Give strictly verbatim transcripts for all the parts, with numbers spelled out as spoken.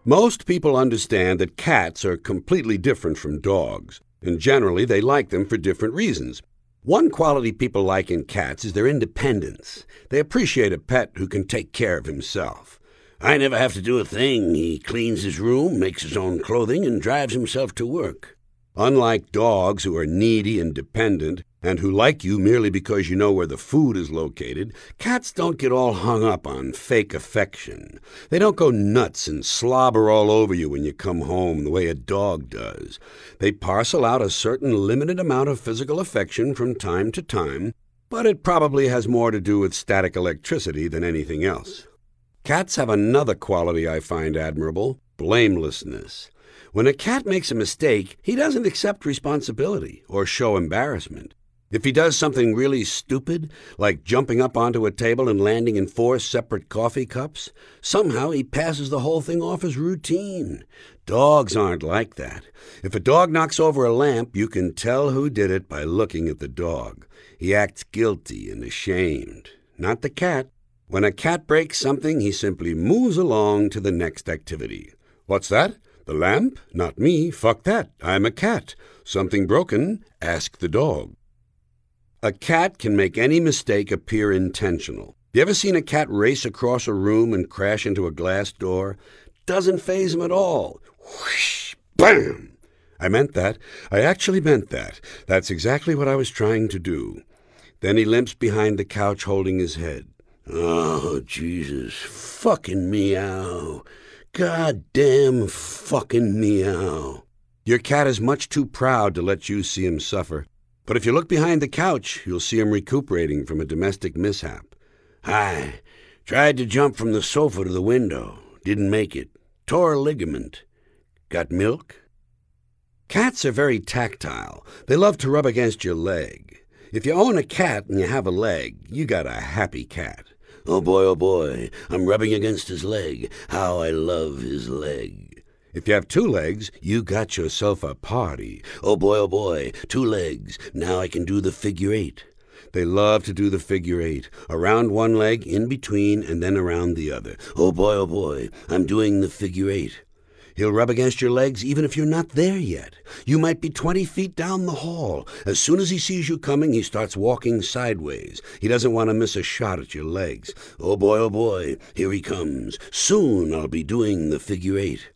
Most people understand that cats are completely different from dogs, and generally they like them for different reasons. One quality people like in cats is their independence. They appreciate a pet who can take care of himself. I never have to do a thing. He cleans his room, makes his own clothing, and drives himself to work. Unlike dogs who are needy and dependent, and who like you merely because you know where the food is located, cats don't get all hung up on fake affection. They don't go nuts and slobber all over you when you come home the way a dog does. They parcel out a certain limited amount of physical affection from time to time, but it probably has more to do with static electricity than anything else. Cats have another quality I find admirable: blamelessness. When a cat makes a mistake, he doesn't accept responsibility or show embarrassment. If he does something really stupid, like jumping up onto a table and landing in four separate coffee cups, somehow he passes the whole thing off as routine. Dogs aren't like that. If a dog knocks over a lamp, you can tell who did it by looking at the dog. He acts guilty and ashamed. Not the cat. When a cat breaks something, he simply moves along to the next activity. What's that? The lamp? Not me. Fuck that. I'm a cat. Something broken? Ask the dog. A cat can make any mistake appear intentional. You ever seen a cat race across a room and crash into a glass door? Doesn't faze him at all. Whoosh! Bam! I meant that. I actually meant that. That's exactly what I was trying to do. Then he limps behind the couch holding his head. Oh, Jesus. Fucking meow. Goddamn fucking meow. Your cat is much too proud to let you see him suffer. But if you look behind the couch, you'll see him recuperating from a domestic mishap. Hi. Tried to jump from the sofa to the window. Didn't make it. Tore a ligament. Got milk? Cats are very tactile. They love to rub against your leg. If you own a cat and you have a leg, you got a happy cat. Oh boy, oh boy, I'm rubbing against his leg. How I love his leg. If you have two legs, you got yourself a party. Oh boy, oh boy, two legs. Now I can do the figure eight. They love to do the figure eight. Around one leg, in between, and then around the other. Oh boy, oh boy, I'm doing the figure eight. He'll rub against your legs even if you're not there yet. You might be twenty feet down the hall. As soon as he sees you coming, he starts walking sideways. He doesn't want to miss a shot at your legs. Oh boy, oh boy, here he comes. Soon I'll be doing the figure eight.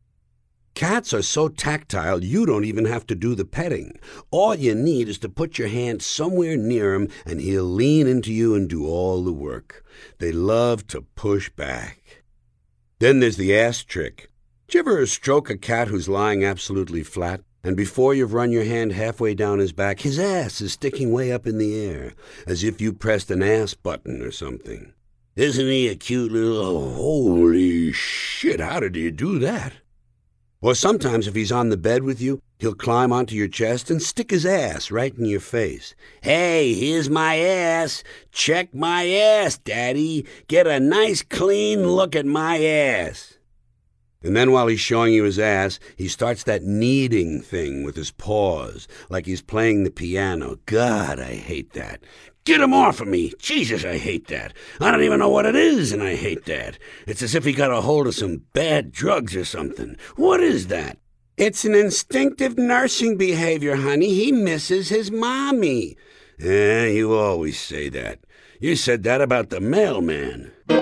Cats are so tactile you don't even have to do the petting. All you need is to put your hand somewhere near him and he'll lean into you and do all the work. They love to push back. Then there's the ass trick. Did you ever stroke a cat who's lying absolutely flat, and before you've run your hand halfway down his back, his ass is sticking way up in the air, as if you pressed an ass button or something? Isn't he a cute little... Oh, holy shit, how did he do that? Or sometimes if he's on the bed with you, he'll climb onto your chest and stick his ass right in your face. Hey, here's my ass. Check my ass, Daddy. Get a nice clean look at my ass. And then while he's showing you his ass, he starts that kneading thing with his paws, like he's playing the piano. God, I hate that. Get him off of me. Jesus, I hate that. I don't even know what it is, and I hate that. It's as if he got a hold of some bad drugs or something. What is that? It's an instinctive nursing behavior, honey. He misses his mommy. Eh, you always say that. You said that about the mailman.